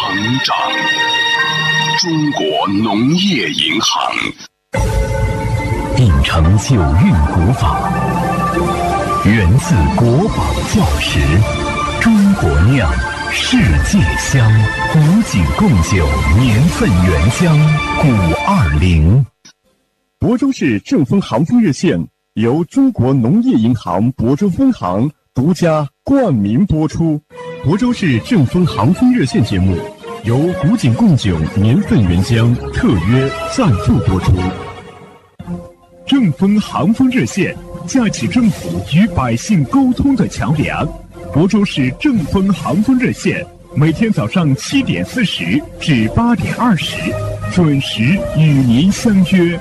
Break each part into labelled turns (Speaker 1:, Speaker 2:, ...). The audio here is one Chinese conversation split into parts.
Speaker 1: 成长。中国农业银行秉承九运古法，源自国宝教识，中国酿，世界香，古井贡酒年份原香520。
Speaker 2: 亳州市正丰航风热线由中国农业银行亳州分行独家冠名播出。亳州市正丰航风热线节目由古井贡酒年份原香特约赞助播出。正丰航风热线架起政府与百姓沟通的桥梁。亳州市正丰航风热线每天早上7点40至8点20准时与您相约。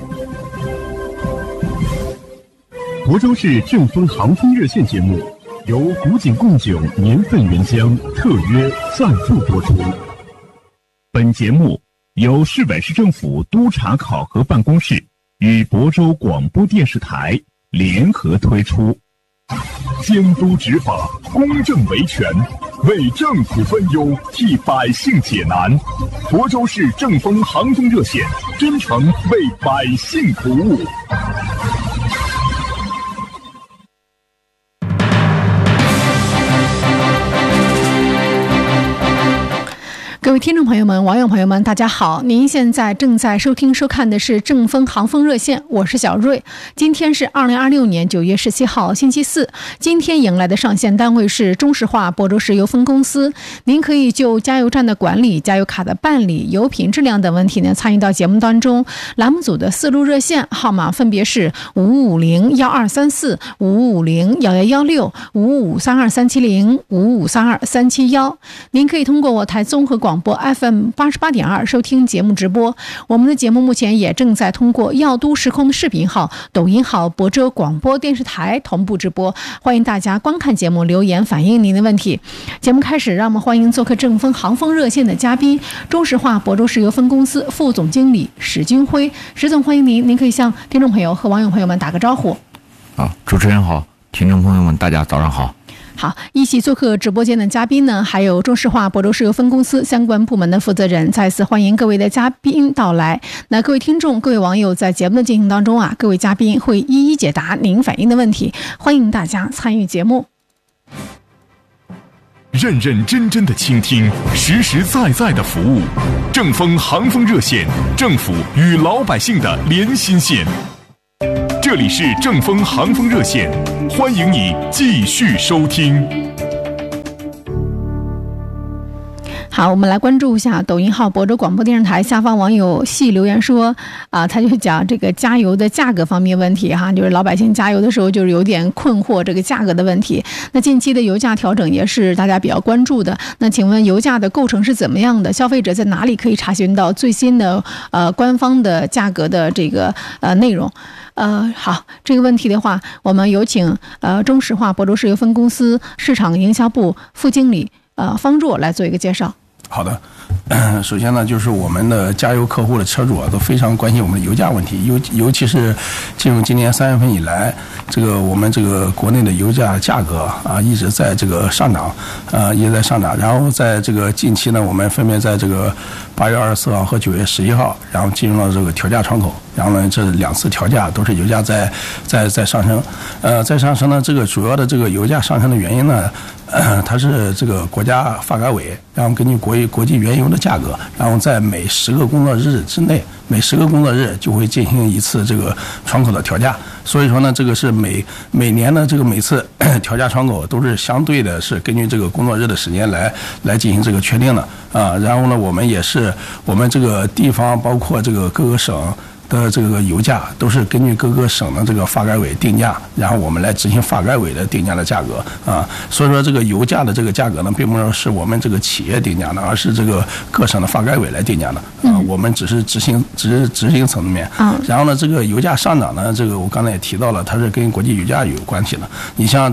Speaker 2: 亳州市正丰航风热线节目由古井贡酒年份原香特约赞助播出。本节目由市委市政府督查考核办公室与亳州广播电视台联合推出。监督执法，公正维权，为政府分忧，替百姓解难。亳州市正丰航风热线真诚为百姓服务。
Speaker 3: 各位听众朋友们、网友朋友们，大家好！您现在正在收听、收看的是正丰航风热线，我是小瑞。今天是2026年9月17号，星期四。今天迎来的上线单位是中石化亳州石油分公司。您可以就加油站的管理、加油卡的办理、油品质量等问题呢，参与到节目当中。栏目组的4路热线号码分别是5550-1234、5550-1116、5532-370、5532-371。您可以通过我台综合广播 FM 88.2收听节目直播。我们的节目目前也正在通过耀都时空的视频号、抖音号、亳州广播电视台同步直播，欢迎大家观看节目，留言反映您的问题。节目开始，让我们欢迎做客正丰航风热线的嘉宾，中石化亳州石油分公司副总经理史军辉。史总，欢迎您，您可以向听众朋友和网友朋友们打个招呼。
Speaker 4: 主持人好，听众朋友们大家早上好。
Speaker 3: 好，一起做客直播间的嘉宾呢，还有中石化亳州石油分公司相关部门的负责人。再次欢迎各位的嘉宾到来。那各位听众、各位网友，在节目的进行当中啊，各位嘉宾会一一解答您反映的问题，欢迎大家参与节目。
Speaker 1: 认认真真的倾听，实实在在的服务。正丰航风热线，政府与老百姓的连心线。这里是正丰航风热线，欢迎你继续收听。
Speaker 3: 好，我们来关注一下抖音号亳州广播电视台下方网友系留言说他就讲这个加油的价格方面问题哈，就是老百姓加油的时候就是有点困惑这个价格的问题。那近期的油价调整也是大家比较关注的。那请问油价的构成是怎么样的？消费者在哪里可以查询到最新的官方的价格的这个内容？好，这个问题的话，我们有请中石化亳州石油分公司市场营销部副经理方若来做一个介绍。
Speaker 5: 好的，首先呢，就是我们的加油客户的车主都非常关心我们的油价问题，尤其是进入今年3月份以来，我们国内的油价价格一直在上涨，一直在上涨。然后在近期呢，我们分别在8月24号和9月11号，然后进入了调价窗口。然后呢，这2次调价都是油价在上升，在上升呢，主要的油价上升的原因呢，它是国家发改委，然后根据国际原油的价格，然后在每10个工作日之内，每10个工作日就会进行一次窗口的调价。所以说呢，是每年的每次调价窗口都是相对的是根据工作日的时间来进行确定的然后呢，我们也是我们地方包括各个省的油价都是根据各个省的发改委定价，然后我们来执行发改委的定价的价格所以说油价的价格呢，并不是我们企业定价的，而是各省的发改委来定价的我们只是执行层面然后呢，油价上涨呢，我刚才也提到了，它是跟国际油价有关系的。你像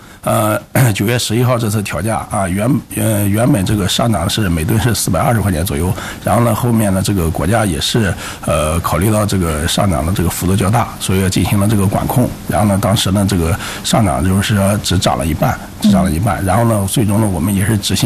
Speaker 5: 9月11号这次调价原本上涨是每吨是420块钱左右，然后呢后面呢国家也是考虑到上涨的幅度较大，所以进行了管控。然后呢当时呢上涨就是说只涨了一半，然后呢最终呢我们也是执行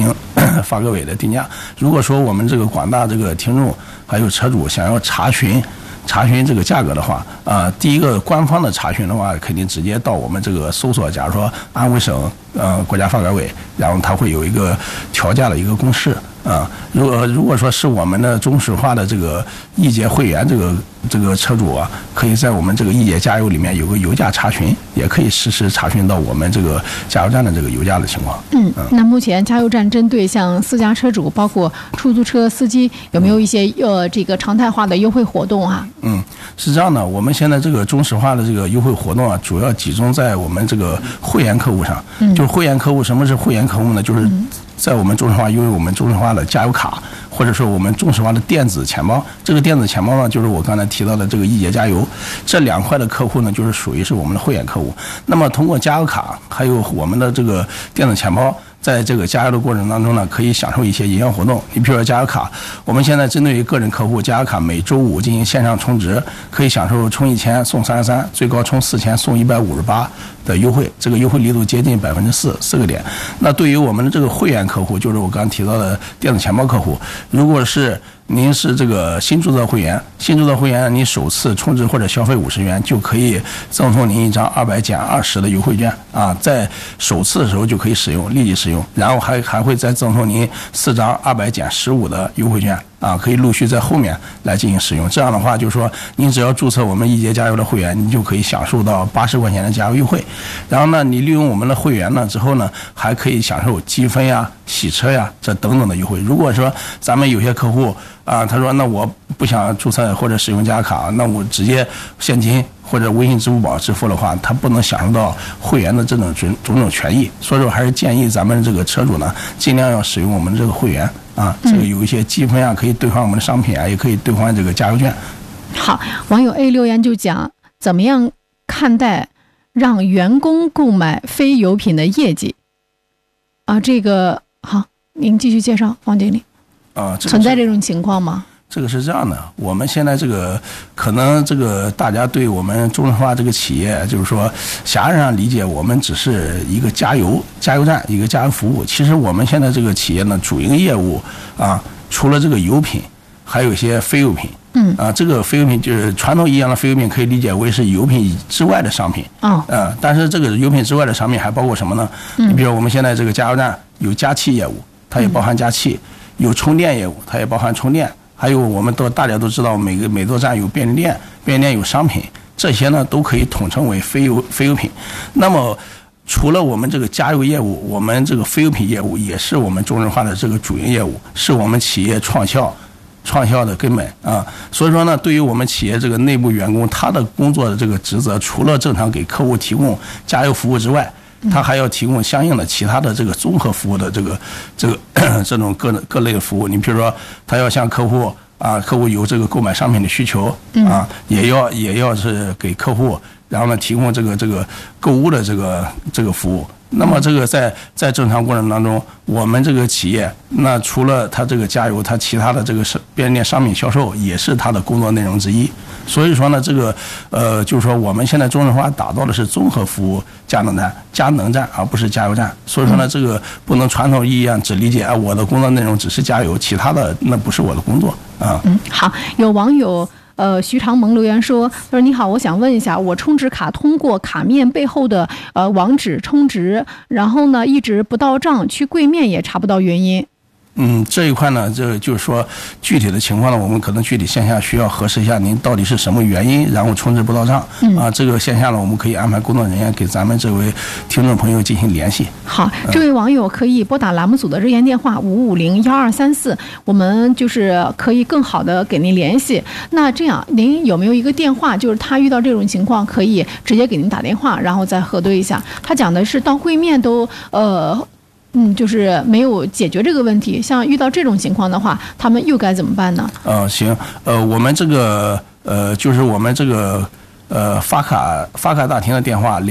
Speaker 5: 发改委的定价。如果说我们这个广大这个听众还有车主想要查询这个价格的话，第一个官方的查询的话，肯定直接到我们这个搜索，假如说安徽省国家发改委，然后它会有一个调价的一个公式如果说是我们的中石化的这个易捷会员这个车主可以在我们这个易捷加油里面有个油价查询，也可以实时查询到我们这个加油站的这个油价的情况。
Speaker 3: 那目前加油站针对像私家车主，包括出租车司机，有没有一些这个常态化的优惠活动啊？
Speaker 5: 是这样的，我们现在这个中石化的这个优惠活动主要集中在我们这个会员客户上。就是会员客户，什么是会员客户呢？就是在我们中石化拥有我们中石化的加油卡，或者说我们中石化的电子钱包。这个电子钱包呢，就是我刚才提到的这个易捷加油，这2块的客户呢，就是属于是我们的会员客户。那么通过加油卡还有我们的这个电子钱包，在这个加油的过程当中呢，可以享受一些营销活动。你比如说加油卡，我们现在针对于个人客户，加油卡每周5进行线上充值，可以享受充1000送33，最高充4000送158的优惠，这个优惠力度接近4%，4个点。那对于我们的这个会员客户，就是我刚刚提到的电子钱包客户，如果是您是这个新注册会员，你首次充值或者消费50元，就可以赠送您一张200减20的优惠券在首次的时候就可以使用，立即使用，然后还会再赠送您4张200减15的优惠券可以陆续在后面来进行使用。这样的话，就是说您只要注册我们易捷加油的会员，你就可以享受到80块钱的加油优惠。然后呢，你利用我们的会员呢之后呢，还可以享受积分洗车这等等的优惠。如果说咱们有些客户他说那我不想注册或者使用加卡，那我直接现金或者微信支付宝支付的话，他不能享受到会员的这种种种权益。所以说还是建议咱们这个车主呢，尽量要使用我们这个会员这个有一些积分可以兑换我们的商品也可以兑换这个加油券。
Speaker 3: 好，网友 A 留言就讲，怎么样看待让员工购买非油品的业绩这个好，您继续介绍，王经理。存在这种情况吗？
Speaker 5: 这个是这样的，我们现在这个可能这个大家对我们中石化这个企业，就是说狭义上理解，我们只是一个加油站，一个加油服务。其实我们现在这个企业呢，主营业务除了这个油品，还有一些非油品。这个非油品就是传统意义上的非油品，可以理解为是油品之外的商品。但是这个油品之外的商品还包括什么呢？你比如我们现在这个加油站有加气业务，它也包含加气；有充电业务，它也包含充电。还有我们大家都知道，每座站有便利店，便利店有商品，这些呢都可以统称为非油品。那么除了我们这个加油业务，我们这个非油品业务也是我们中石化的这个主营业务，是我们企业创效的根本所以说呢，对于我们企业这个内部员工，他的工作的这个职责，除了正常给客户提供加油服务之外，他还要提供相应的其他的这个综合服务的这种各类的服务。你比如说，他要向客户有这个购买商品的需求也要是给客户，然后呢提供这个购物的这个服务。那么这个在正常过程当中，我们这个企业那除了它这个加油，它其他的这个便利店商品销售也是它的工作内容之一。所以说呢，这个就是说我们现在中石化打造的是综合服务佳能站，而不是加油站。所以说呢，这个不能传统意义上只理解我的工作内容只是加油，其他的那不是我的工作
Speaker 3: 好，有网友徐长萌留言说你好，我想问一下，我充值卡通过卡面背后的网址充值，然后呢一直不到账，去柜面也查不到原因。
Speaker 5: 这一块呢，这就是说具体的情况呢，我们可能具体线下需要核实一下您到底是什么原因，然后充值不到账这个线下呢，我们可以安排工作人员给咱们这位听众朋友进行联系。
Speaker 3: 好，这位网友可以拨打栏目组的热线电话5501234，我们就是可以更好的给您联系。那这样您有没有一个电话，就是他遇到这种情况可以直接给您打电话，然后再核对一下。他讲的是到柜面都就是没有解决这个问题，像遇到这种情况的话，他们又该怎么办呢？
Speaker 5: 行，我们这个就是我们这个发卡大厅的电话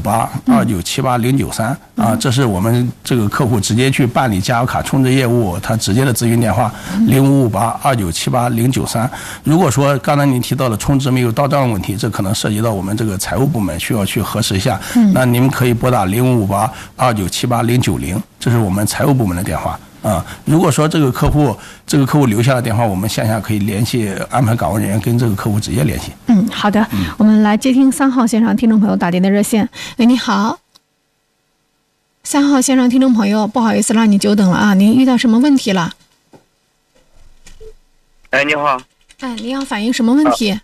Speaker 5: 055829780993这是我们这个客户直接去办理加油卡充值业务他直接的咨询电话055829780993。如果说刚才您提到的充值没有到账的问题，这可能涉及到我们这个财务部门需要去核实一下那您可以拨打055829780990，这是我们财务部门的电话如果说这个客户留下了电话，我们线下可以联系安排岗位人员跟这个客户直接联系。
Speaker 3: 好的，我们来接听3号线上听众朋友打进的热线。喂，你好，3号线上听众朋友，不好意思让你久等了啊，您遇到什么问题了？
Speaker 6: 哎，你好。
Speaker 3: 您要反映什么问题？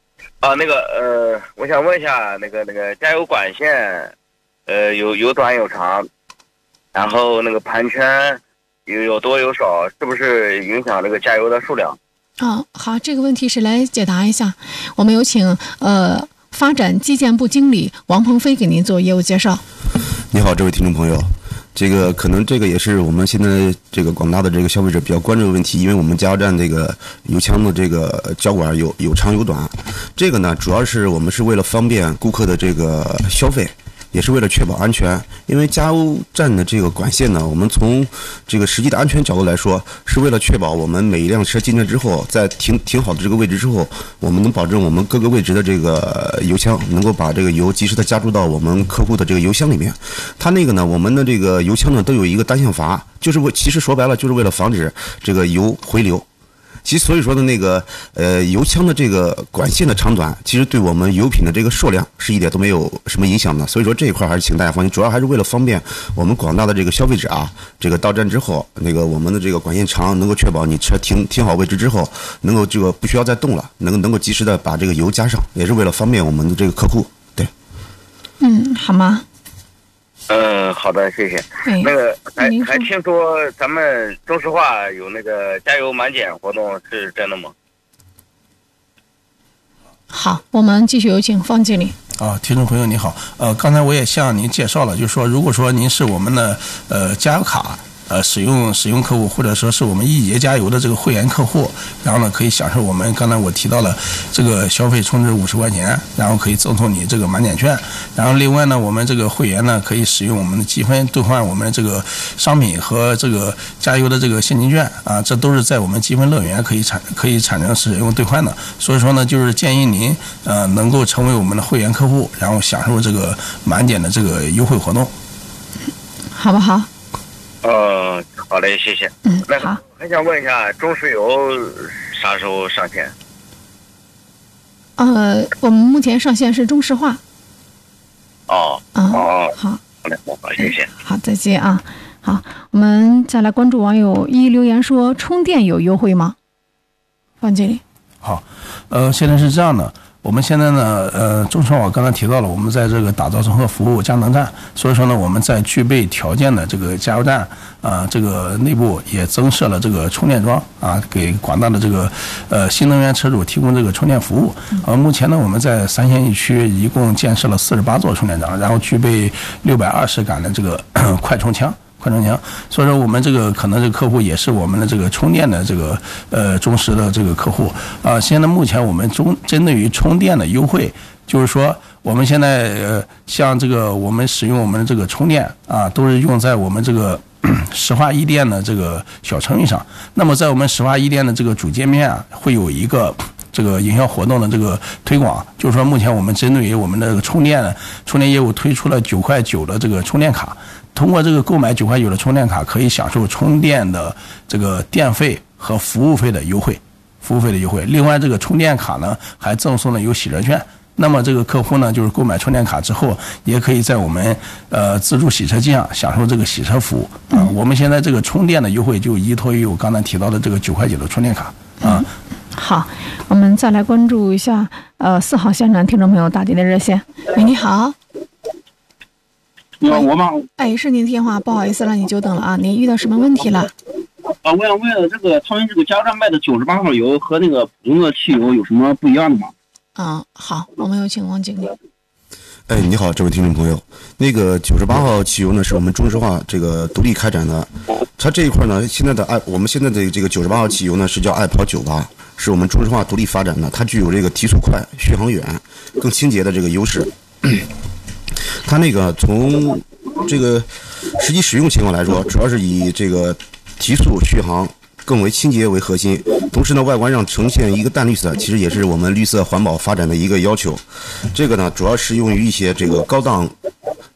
Speaker 6: 我想问一下，那个加油管线，有短有长，然后那个盘圈有多有少，是不是影响这个加油的数量？
Speaker 3: 好，这个问题谁来解答一下？我们有请发展基建部经理王鹏飞给您做业务介绍。
Speaker 7: 你好，这位听众朋友。可能这个也是我们现在这个广大的这个消费者比较关注的问题，因为我们加油站这个油枪的这个胶管有长有短，这个呢主要是我们是为了方便顾客的这个消费，也是为了确保安全。因为加油站的这个管线呢，我们从这个实际的安全角度来说，是为了确保我们每一辆车进站之后，在停好的这个位置之后，我们能保证我们各个位置的这个油枪能够把这个油及时的加注到我们客户的这个油箱里面。它那个呢，我们的这个油枪呢都有一个单向阀，其实说白了就是为了防止这个油回流。其实所以说的油枪的这个管线的长短，其实对我们油品的这个数量是一点都没有什么影响的。所以说这一块还是请大家放心，主要还是为了方便我们广大的这个消费者啊，这个到站之后，我们的这个管线长能够确保你车停好位置之后，能够这个不需要再动了，能够及时的把这个油加上，也是为了方便我们的这个客户。对。
Speaker 3: 好吗？
Speaker 6: 好的，谢谢。还听说咱们中石化有那个加油满减活动，是真的吗？
Speaker 3: 好，我们继续有请方经理。
Speaker 5: 听众朋友你好，刚才我也向您介绍了，就是说如果说您是我们的加油卡使用客户，或者说是我们一节加油的这个会员客户，然后呢可以享受我们刚才我提到了这个消费充值50块钱，然后可以赠送你这个满减券，然后另外呢我们这个会员呢可以使用我们的积分兑换我们的这个商品和这个加油的这个现金券这都是在我们积分乐园可以产生使用兑换的。所以说呢就是建议您能够成为我们的会员客户，然后享受这个满减的这个优惠活动，
Speaker 3: 好不好？
Speaker 6: 好嘞，谢谢。
Speaker 3: 好。
Speaker 6: 还想问一下，中石油啥时候上线？
Speaker 3: 我们目前上线是中石化。
Speaker 6: 好。
Speaker 3: 好
Speaker 6: 嘞，好，谢谢。
Speaker 3: 好，再见啊。好，我们再来关注网友留言说，充电有优惠吗？方经理。
Speaker 5: 好，现在是这样的。我们现在呢，中石化刚才提到了，我们在这个打造综合服务加能站，所以说呢，我们在具备条件的这个加油站这个内部也增设了这个充电桩给广大的这个新能源车主提供这个充电服务。目前呢，我们在3线1区一共建设了48座充电桩，然后具备620杆的这个快充枪。所以说我们这个可能这个客户也是我们的这个充电的这个忠实的这个客户现在目前我们针对于充电的优惠，就是说我们现在像这个我们使用我们的这个充电都是用在我们这个石化一店的这个小程序上。那么在我们石化一店的这个主界面会有一个这个营销活动的这个推广，就是说目前我们针对于我们的充电业务推出了9.9块的这个充电卡。通过这个购买9.9块的充电卡，可以享受充电的这个电费和服务费的优惠。另外，这个充电卡呢还赠送了有洗车券。那么这个客户呢，就是购买充电卡之后，也可以在我们自助洗车机上享受这个洗车服务我们现在这个充电的优惠就依托于我刚才提到的这个9.9块的充电卡
Speaker 3: 好，我们再来关注一下4号线上听众朋友打进的热线。喂，你好。
Speaker 8: 我吗？
Speaker 3: 是您的电话，不好意思让你久等了啊！您遇到什么问题了？
Speaker 8: 我想问这个他们这个加油站卖的98号油和那个普通的汽油有什么不一样的吗？
Speaker 3: 好，我们有请王经理。
Speaker 7: 你好，这位听众朋友，那个98号汽油呢是我们中石化这个独立开展的，它这一块呢我们现在的这个98号汽油呢是叫爱跑98，是我们中石化独立发展的，它具有这个提速快、续航远、更清洁的这个优势。它那个从这个实际使用情况来说，主要是以这个提速续航更为清洁为核心，同时呢外观上呈现一个淡绿色，其实也是我们绿色环保发展的一个要求。这个呢主要适用于一些这个高档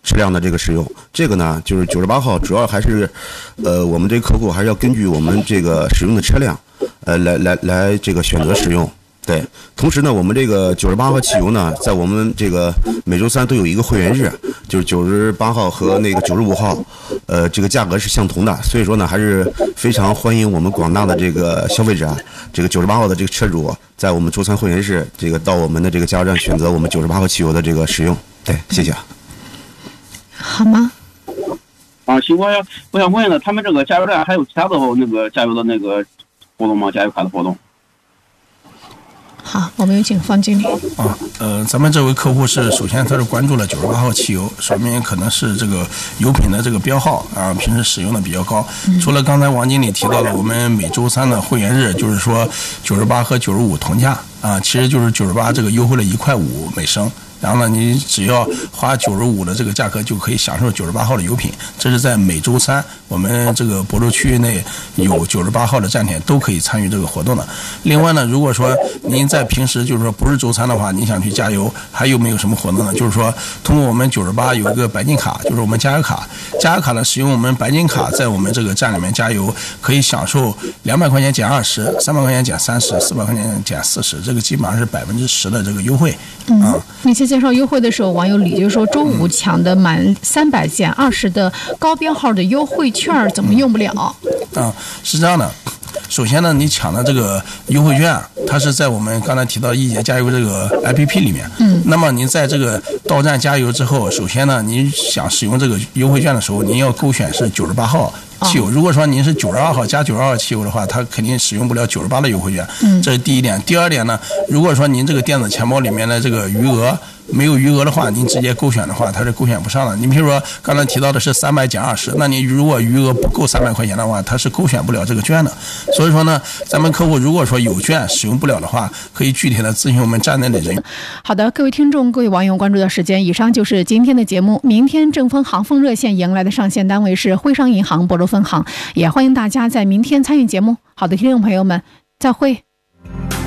Speaker 7: 车辆的这个使用。这个呢，就是98号主要还是，我们这个客户还是要根据我们这个使用的车辆，来这个选择使用。对，同时呢，我们这个98号汽油呢，在我们这个每周三都有一个会员日，就是98号和那个95号，这个价格是相同的，所以说呢，还是非常欢迎我们广大的这个消费者，这个98号的这个车主，在我们周三会员日，这个到我们的这个加油站选择我们98号汽油的这个使用。对，谢谢。
Speaker 3: 好吗？
Speaker 8: 啊，行，我想问呢，他们这个加油站还有其他的那个加油的那个活动吗？加油卡的活动？
Speaker 3: 好，我们有请方经理。
Speaker 5: 咱们这位客户首先他是关注了98号汽油，说明可能是这个油品的这个标号啊，平时使用的比较高。除了刚才王经理提到的，我们每周三的会员日，就是说98和95同价啊，其实就是98这个优惠了1.5块每升。然后呢，你只要花95的这个价格就可以享受98号的油品，这是在每周三我们这个亳州区域内有98号的站点都可以参与这个活动的。另外呢，如果说您在平时就是说不是周三的话，您想去加油，还有没有什么活动呢？就是说通过我们98有一个白金卡，就是我们加油卡，加油卡呢使用我们白金卡在我们这个站里面加油，可以享受200块钱减20%、300块钱减30%、400块钱减40%，这个基本上是10%的这个优惠啊。
Speaker 3: 那些介绍优惠的时候，网友李就说周五抢的满300减20的高标号的优惠券怎么用不了？
Speaker 5: 是这样的。首先呢，你抢的这个优惠券，它是在我们刚才提到易捷加油这个 APP 里面。那么您在这个到站加油之后，首先呢，您想使用这个优惠券的时候，您要勾选是98号汽油。如果说您是92号加92号汽油的话，它肯定使用不了98的优惠券。这是第一点。第二点呢，如果说您这个电子钱包里面的这个余额没有余额的话，您直接勾选的话，它是勾选不上的。你比如说刚才提到的是300减20，那你如果余额不够300块钱的话，它是勾选不了这个券的。所以说呢，咱们客户如果说有券使用不了的话，可以具体的咨询我们站内的人员。
Speaker 3: 好的，各位听众、各位网友关注的时间，以上就是今天的节目。明天正丰航丰热线迎来的上线单位是徽商银行亳州分行，也欢迎大家在明天参与节目。好的，听众朋友们，再会。